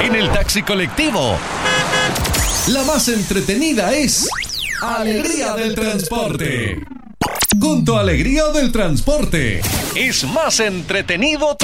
en el taxi colectivo. La más entretenida es Alegría del Transporte. Con tu alegría del transporte, es más entretenido